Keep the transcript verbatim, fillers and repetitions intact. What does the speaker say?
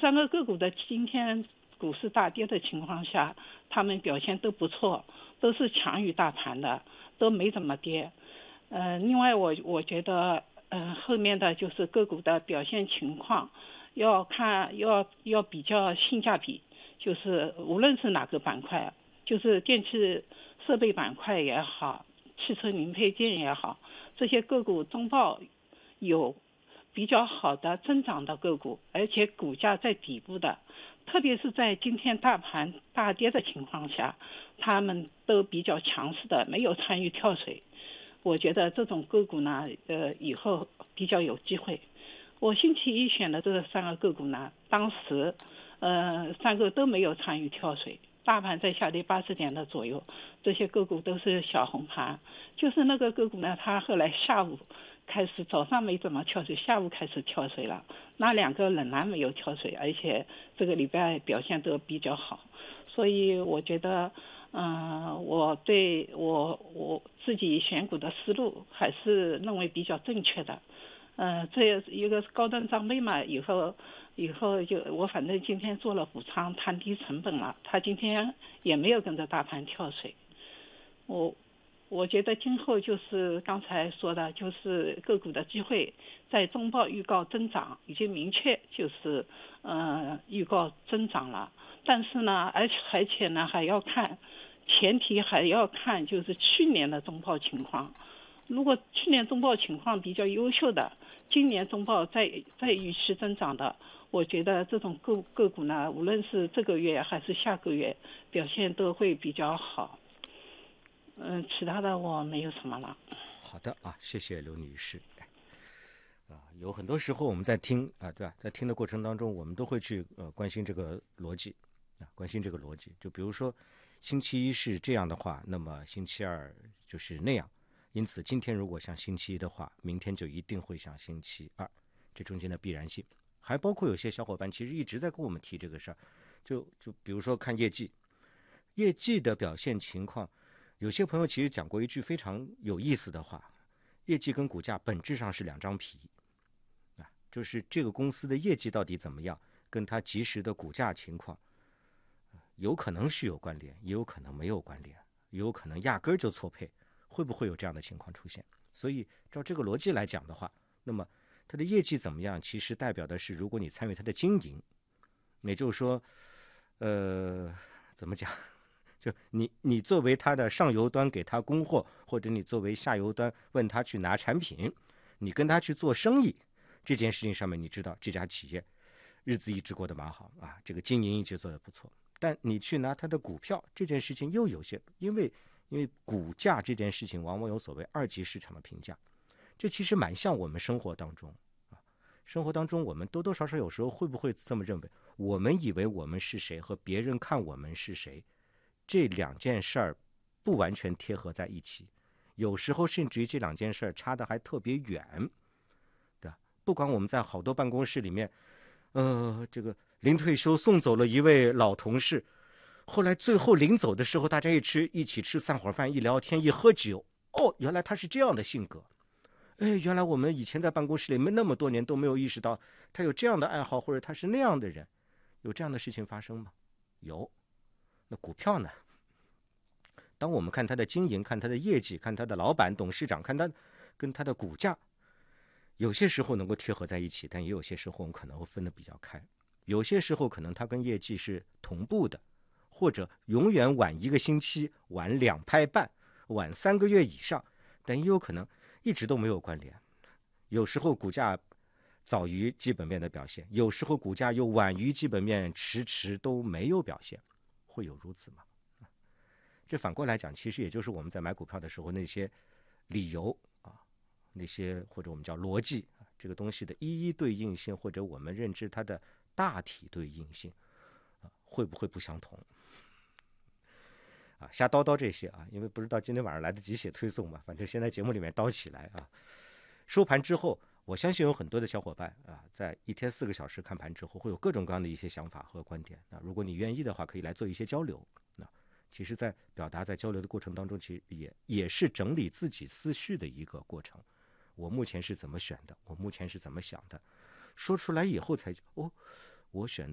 三个个股的今天股市大跌的情况下，他们表现都不错，都是强于大盘的，都没怎么跌。呃，另外我我觉得，呃，后面的就是个股的表现情况，要看要要比较性价比，就是无论是哪个板块，就是电气设备板块也好，汽车零配件也好，这些个股中报有比较好的增长的个股，而且股价在底部的，特别是在今天大盘大跌的情况下，他们都比较强势的，没有参与跳水。我觉得这种个股呢，呃，以后比较有机会。我星期一选的这三个个股呢，当时，呃，三个都没有参与跳水，大盘在下跌八十点的左右，这些个股都是小红盘。就是那个个股呢，它后来下午开始，早上没怎么跳水，下午开始跳水了。那两个仍然没有跳水，而且这个礼拜表现都比较好，所以我觉得。嗯，我对我我自己选股的思路还是认为比较正确的。嗯，这一个高端长辈嘛，以后以后就我反正今天做了补仓，摊低成本了，他今天也没有跟着大盘跳水。我我觉得今后就是刚才说的，就是个股的机会，在中报预告增长已经明确，就是呃预告增长了。但是呢，而且而且呢还要看，前提还要看就是去年的中报情况。如果去年中报情况比较优秀的，今年中报再再预期增长的，我觉得这种个个股呢，无论是这个月还是下个月，表现都会比较好。嗯，其他的我没有什么了。 好的啊，谢谢刘女士。啊，有很多时候我们在听啊，对吧？在听的过程当中，我们都会去呃关心这个逻辑啊，关心这个逻辑。就比如说，星期一是这样的话，那么星期二就是那样。因此，今天如果像星期一的话，明天就一定会像星期二，这中间的必然性。还包括有些小伙伴其实一直在跟我们提这个事儿，就就比如说看业绩，业绩的表现情况。有些朋友其实讲过一句非常有意思的话，业绩跟股价本质上是两张皮啊，就是这个公司的业绩到底怎么样，跟它及时的股价情况有可能是有关联，也有可能没有关联，也有可能压根儿就错配，会不会有这样的情况出现？所以照这个逻辑来讲的话，那么它的业绩怎么样，其实代表的是如果你参与它的经营，也就是说呃怎么讲，就你你作为他的上游端给他供货，或者你作为下游端问他去拿产品，你跟他去做生意，这件事情上面你知道这家企业日子一直过得蛮好啊，这个经营一直做得不错。但你去拿他的股票这件事情又有些，因为因为股价这件事情往往有所谓二级市场的评价，这其实蛮像我们生活当中啊，生活当中我们多多少少有时候会不会这么认为，我们以为我们是谁和别人看我们是谁，这两件事儿不完全贴合在一起，有时候甚至于这两件事儿差的还特别远，对吧？不管我们在好多办公室里面，呃，这个临退休送走了一位老同事，后来最后临走的时候，大家一吃一起吃散伙饭，一聊天，一喝酒，哦，原来他是这样的性格。哎，原来我们以前在办公室里面那么多年都没有意识到他有这样的爱好，或者他是那样的人，有这样的事情发生吗？有。那股票呢？当我们看它的经营，看它的业绩，看它的老板、董事长，看它跟它的股价，有些时候能够贴合在一起，但也有些时候我们可能会分得比较开。有些时候可能它跟业绩是同步的，或者永远晚一个星期，晚两拍半，晚三个月以上，但也有可能一直都没有关联。有时候股价早于基本面的表现，有时候股价又晚于基本面，迟迟都没有表现。会有如此吗？这反过来讲，其实也就是我们在买股票的时候那些理由啊，那些或者我们叫逻辑啊，这个东西的一一对应性，或者我们认知它的大体对应性啊，会不会不相同？啊，瞎叨叨这些啊，因为不知道今天晚上来得及写推送嘛，反正先在节目里面叨起来啊。收盘之后，我相信有很多的小伙伴啊，在一天四个小时看盘之后，会有各种各样的一些想法和观点。那如果你愿意的话，可以来做一些交流。那其实，在表达、在交流的过程当中，其实也也是整理自己思绪的一个过程。我目前是怎么选的？我目前是怎么想的？说出来以后才哦，我选